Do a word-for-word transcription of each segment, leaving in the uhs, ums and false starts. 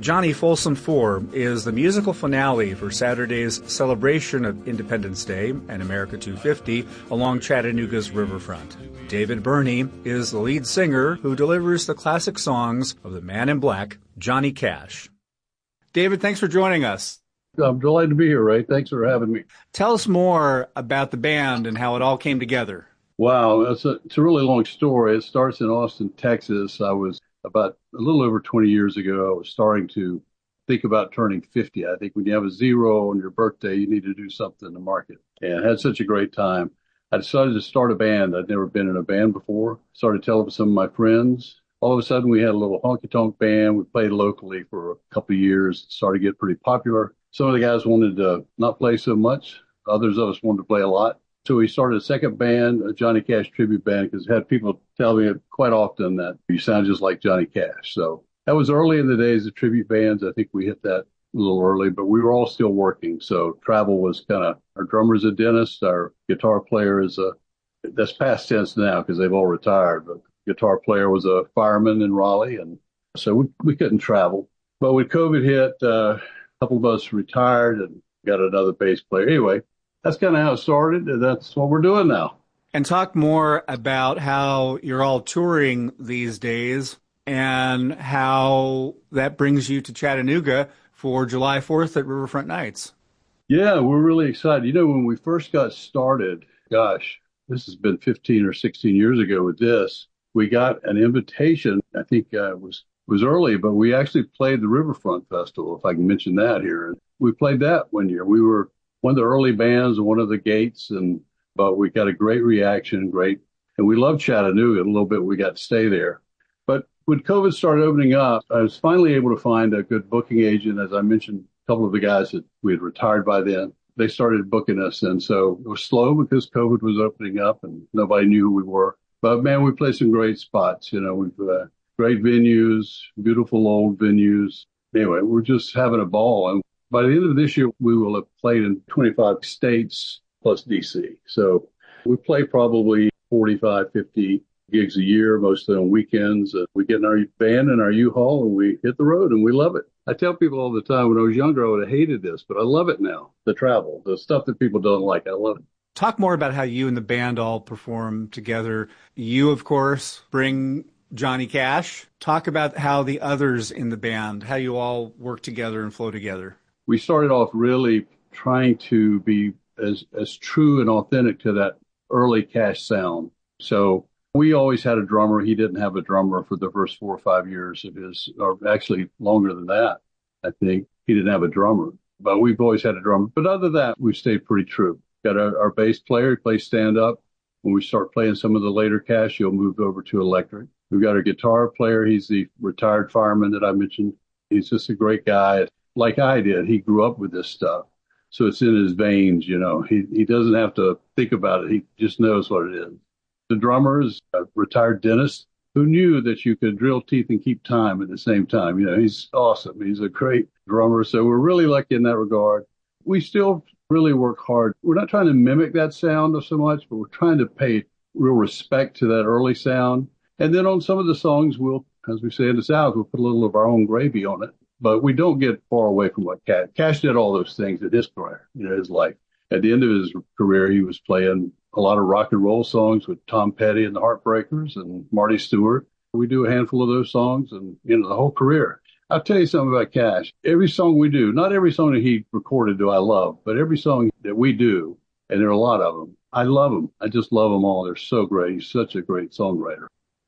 Johnny Folsom four is the musical finale for Saturday's celebration of Independence Day and America two fifty along Chattanooga's riverfront. David Burney is the lead singer who delivers the classic songs of the Man in Black, Johnny Cash. David, thanks for joining us. I'm delighted to be here, Ray. Thanks for having me. Tell us more about the band and how it all came together. Wow, it's a, it's a really long story. It starts in Austin, Texas. I was about a little over twenty years ago, I was starting to think about turning fifty. I think when you have a zero on your birthday, you need to do something to mark it. And I had such a great time. I decided to start a band. I'd never been in a band before. Started telling some of my friends. All of a sudden, we had a little honky-tonk band. We played locally for a couple of years. It started to get pretty popular. Some of the guys wanted to not play so much. Others of us wanted to play a lot. So we started a second band, a Johnny Cash tribute band, because I had people tell me quite often that you sound just like Johnny Cash. So that was early in the days of tribute bands. I think we hit that a little early, but we were all still working. So travel was kind of, our drummer's a dentist, our guitar player is a, that's past tense now because they've all retired, but guitar player was a fireman in Raleigh. And so we, we couldn't travel. But when COVID hit, uh, a couple of us retired and got another bass player. Anyway, that's kind of how it started, and that's what we're doing now. And talk more about how you're all touring these days and how that brings you to Chattanooga for July fourth at Riverfront Nights. Yeah, we're really excited. You know, when we first got started, gosh, this has been fifteen or sixteen years ago with this, we got an invitation. I think uh, it was, was early, but we actually played the Riverfront Festival, if I can mention that here. And we played that one year. We were one of the early bands, one of the gates, and but we got a great reaction, great, and we loved Chattanooga a little bit. We got to stay there. But when COVID started opening up, I was finally able to find a good booking agent. As I mentioned, a couple of the guys that we had retired by then, they started booking us. And so it was slow because COVID was opening up and nobody knew who we were. But man, we played some great spots. You know, we've uh, great venues, beautiful old venues. Anyway, we're just having a ball. And by the end of this year, we will have played in twenty-five states plus D C. So we play probably forty-five, fifty gigs a year, mostly on weekends. Uh, we get in our van and our U-Haul and we hit the road and we love it. I tell people all the time, when I was younger, I would have hated this, but I love it now. The travel, the stuff that people don't like, I love it. Talk more about how you and the band all perform together. You, of course, bring Johnny Cash. Talk about how the others in the band, how you all work together and flow together. We started off really trying to be as, as true and authentic to that early Cash sound. So we always had a drummer. He didn't have a drummer for the first four or five years of his, or actually longer than that. I think he didn't have a drummer, but we've always had a drummer. But other than that, we've stayed pretty true. Got our, our bass player, he plays stand up. When we start playing some of the later Cash, he'll move over to electric. We've got our guitar player. He's the retired fireman that I mentioned. He's just a great guy. Like I did, he grew up with this stuff. So it's in his veins, you know. He he doesn't have to think about it. He just knows what it is. The drummer is a retired dentist who knew that you could drill teeth and keep time at the same time. You know, he's awesome. He's a great drummer. So we're really lucky in that regard. We still really work hard. We're not trying to mimic that sound so much, but we're trying to pay real respect to that early sound. And then on some of the songs, we'll, as we say in the South, we'll put a little of our own gravy on it. But we don't get far away from what Cash, Cash did all those things in his career, you know, his life. At the end of his career, he was playing a lot of rock and roll songs with Tom Petty and the Heartbreakers and Marty Stewart. We do a handful of those songs and, you know, the whole career. I'll tell you something about Cash. Every song we do, not every song that he recorded do I love, but every song that we do, and there are a lot of them, I love them. I just love them all. They're so great. He's such a great songwriter.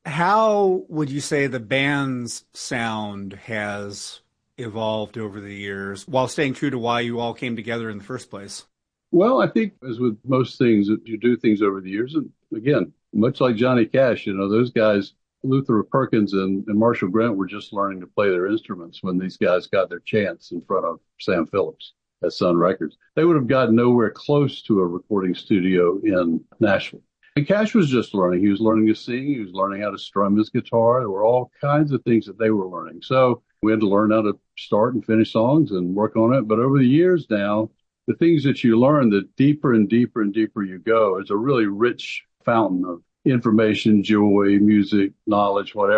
How would you say the band's sound has evolved over the years while staying true to why you all came together in the first place? Well, I think as with most things, you do things over the years. And again, much like Johnny Cash, you know, those guys, Luther Perkins and, and Marshall Grant were just learning to play their instruments when these guys got their chance in front of Sam Phillips at Sun Records. They would have gotten nowhere close to a recording studio in Nashville. And Cash was just learning. He was learning to sing. He was learning how to strum his guitar. There were all kinds of things that they were learning. So we had to learn how to start and finish songs and work on it. But over the years now, the things that you learn, the deeper and deeper and deeper you go, is a really rich fountain of information, joy, music, knowledge, whatever.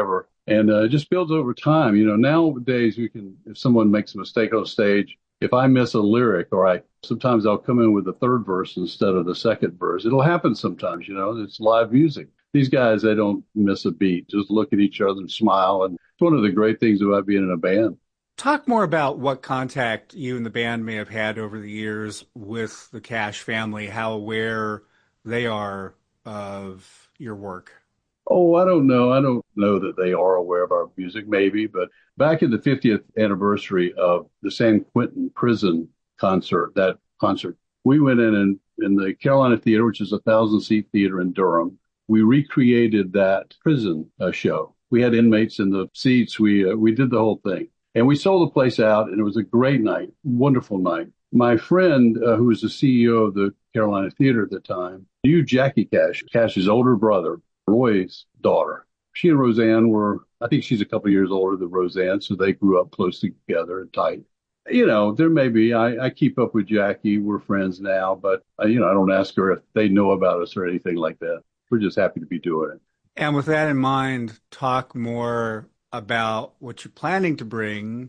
And uh, it just builds over time. You know, nowadays we can, if someone makes a mistake on stage, if I miss a lyric or I, sometimes I'll come in with the third verse instead of the second verse. It'll happen sometimes, you know, it's live music. These guys, they don't miss a beat, just look at each other and smile. And it's one of the great things about being in a band. Talk more about what contact you and the band may have had over the years with the Cash family, how aware they are of your work. Oh, I don't know. I don't know that they are aware of our music, maybe. But back in the fiftieth anniversary of the San Quentin prison concert, that concert, we went in and in the Carolina Theater, which is a thousand seat theater in Durham. We recreated that prison uh, show. We had inmates in the seats. We uh, we did the whole thing. And we sold the place out, and it was a great night, wonderful night. My friend, uh, who was the C E O of the Carolina Theater at the time, knew Jackie Cash, Cash's older brother, Roy's daughter. She and Roseanne were, I think she's a couple of years older than Roseanne, so they grew up close together and tight. You know, there may be, I, I keep up with Jackie. We're friends now, but, uh, you know, I don't ask her if they know about us or anything like that. We're just happy to be doing it. And with that in mind, talk more about what you're planning to bring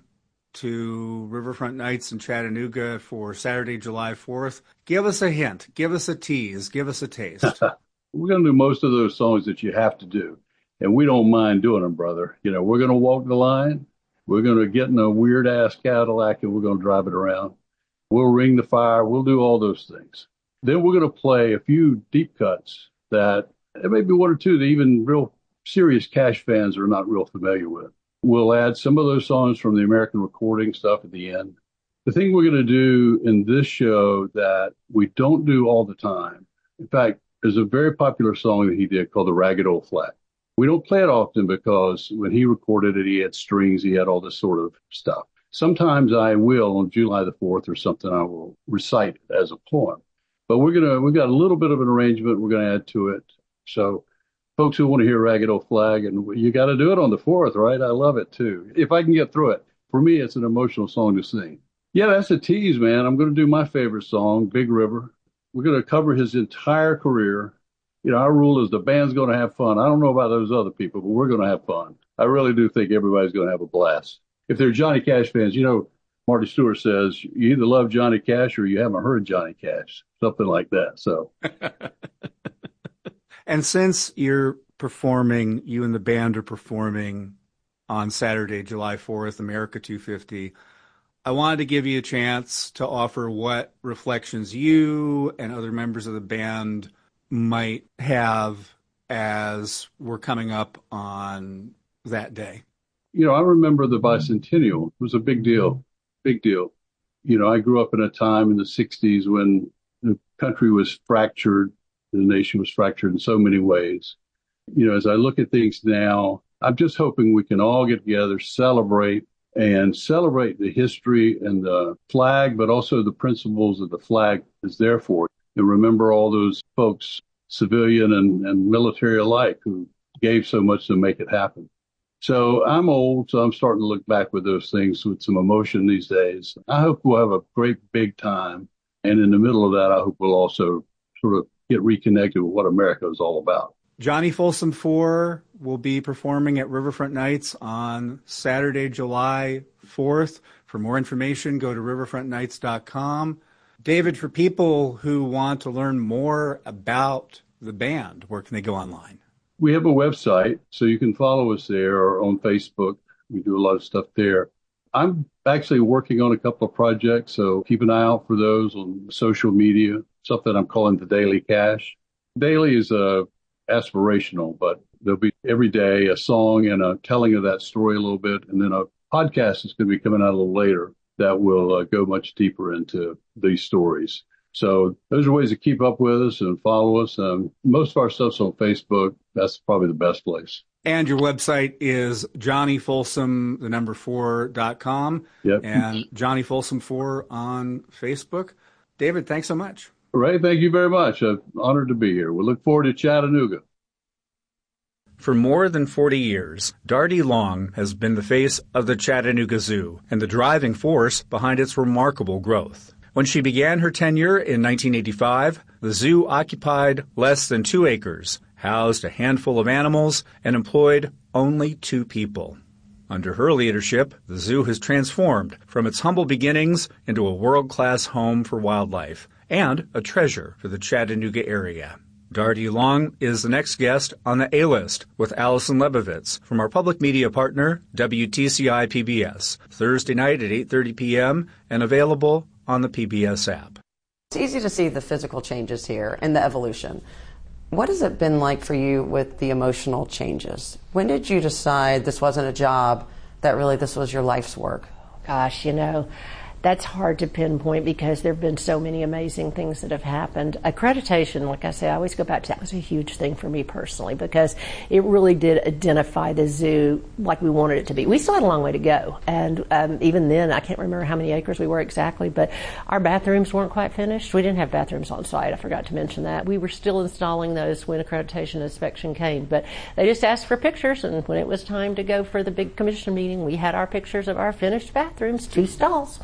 to Riverfront Nights in Chattanooga for Saturday, July fourth. Give us a hint. Give us a tease. Give us a taste. We're going to do most of those songs that you have to do. And we don't mind doing them, brother. You know, we're going to walk the line. We're going to get in a weird-ass Cadillac, and we're going to drive it around. We'll ring the fire. We'll do all those things. Then we're going to play a few deep cuts that there may be one or two that even real serious Cash fans are not real familiar with. We'll add some of those songs from the American recording stuff at the end. The thing we're going to do in this show that we don't do all the time, in fact, there's a very popular song that he did called The Ragged Old Flag. We don't play it often because when he recorded it, he had strings, he had all this sort of stuff. Sometimes I will on July the fourth or something, I will recite it as a poem. But we're going to, we've got a little bit of an arrangement we're going to add to it. So folks who want to hear Ragged Old Flag, and you got to do it on the fourth, right? I love it too. If I can get through it. For me, it's an emotional song to sing. Yeah, that's a tease, man. I'm going to do my favorite song, Big River. We're going to cover his entire career. You know, our rule is the band's going to have fun. I don't know about those other people, but we're going to have fun. I really do think everybody's going to have a blast. If they're Johnny Cash fans, you know, Marty Stewart says you either love Johnny Cash or you haven't heard Johnny Cash, something like that. So, and since you're performing, you and the band are performing on Saturday, July fourth, America two fifty, I wanted to give you a chance to offer what reflections you and other members of the band might have as we're coming up on that day. You know, I remember the bicentennial. It was a big deal, big deal. You know, I grew up in a time in the sixties when the country was fractured, the nation was fractured in so many ways. You know, as I look at things now, I'm just hoping we can all get together, celebrate, and celebrate the history and the flag, but also the principles that the flag is there for. And remember all those folks, civilian and, and military alike, who gave so much to make it happen. So I'm old, so I'm starting to look back with those things with some emotion these days. I hope we'll have a great big time. And in the middle of that, I hope we'll also sort of get reconnected with what America is all about. Johnny Folsom four will be performing at Riverfront Nights on Saturday, July fourth. For more information, go to riverfront nights dot com. David, for people who want to learn more about the band, where can they go online? We have a website, so you can follow us there, or on Facebook. We do a lot of stuff there. I'm actually working on a couple of projects, so keep an eye out for those on social media, something I'm calling the Daily Cash. Daily is uh, aspirational, but there'll be every day a song and a telling of that story a little bit, and then a podcast is going to be coming out a little later that will uh, go much deeper into these stories. So those are ways to keep up with us and follow us. Um, most of our stuff's on Facebook. That's probably the best place. And your website is Johnny Folsom, the number four dot com. Yep. And Johnny Folsom four on Facebook. David, thanks so much. Ray, thank you very much. I'm honored to be here. We look forward to Chattanooga. For more than forty years, Darty Long has been the face of the Chattanooga Zoo and the driving force behind its remarkable growth. When she began her tenure in nineteen eighty-five, the zoo occupied less than two acres, housed a handful of animals, and employed only two people. Under her leadership, the zoo has transformed from its humble beginnings into a world-class home for wildlife and a treasure for the Chattanooga area. Darty Long is the next guest on the A-List with Allison Lebovitz from our public media partner, W T C I P B S, Thursday night at eight thirty p.m. and available on the P B S app. It's easy to see the physical changes here and the evolution. What has it been like for you with the emotional changes? When did you decide this wasn't a job, that really this was your life's work? Gosh, you know, that's hard to pinpoint because there have been so many amazing things that have happened. Accreditation, like I say, I always go back to that, was a huge thing for me personally because it really did identify the zoo like we wanted it to be. We still had a long way to go, and um, even then, I can't remember how many acres we were exactly, but our bathrooms weren't quite finished. We didn't have bathrooms on site. I forgot to mention that. We were still installing those when accreditation inspection came, but they just asked for pictures, and when it was time to go for the big commission meeting, we had our pictures of our finished bathrooms, two stalls.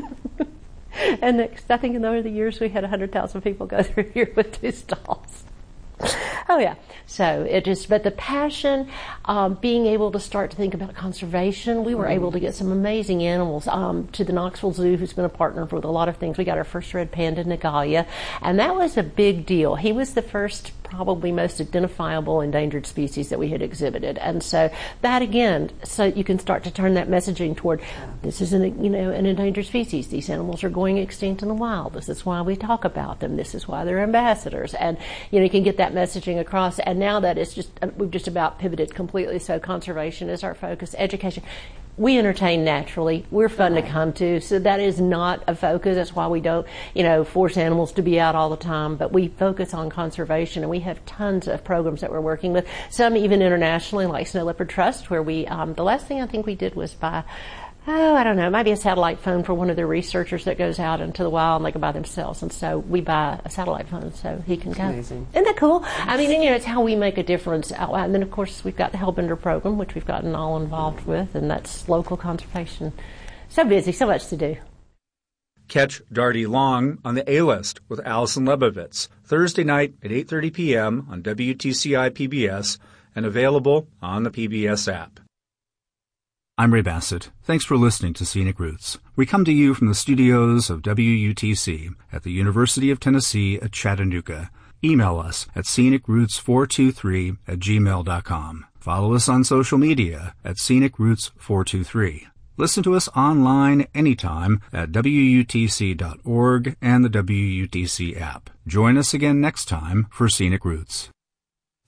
And next, I think in over the years we had one hundred thousand people go through here with two stalls. Oh yeah. So it just, but the passion, um, being able to start to think about conservation, we were able to get some amazing animals um, to the Knoxville Zoo, who's been a partner with a lot of things. We got our first red panda, Nagalia, and that was a big deal. He was the first, probably most identifiable endangered species that we had exhibited, and so that again, so you can start to turn that messaging toward this is an you know an endangered species. These animals are going extinct in the wild. This is why we talk about them. This is why they're ambassadors, and you know you can get that messaging across. And now that it's just we've just about pivoted completely. So conservation is our focus. Education. We entertain naturally. We're fun to come to, so that is not a focus. That's why we don't, you know, force animals to be out all the time. But we focus on conservation, and we have tons of programs that we're working with. Some even internationally, like Snow Leopard Trust, where we um, the last thing I think we did was buy. Oh, I don't know, maybe a satellite phone for one of their researchers that goes out into the wild and they can buy themselves. And so we buy a satellite phone so he can go. Amazing. Isn't that cool? I mean, you know, it's how we make a difference. And then, of course, we've got the Hellbender program, which we've gotten all involved with, and that's local conservation. So busy, so much to do. Catch Darty Long on the A-List with Allison Lebovitz, Thursday night at eight thirty p.m. on W T C I P B S and available on the P B S app. I'm Ray Bassett. Thanks for listening to Scenic Roots. We come to you from the studios of W U T C at the University of Tennessee at Chattanooga. Email us at scenic roots four two three at gmail dot com. Follow us on social media at scenic roots four two three. Listen to us online anytime at W U T C dot org and the W U T C app. Join us again next time for Scenic Roots.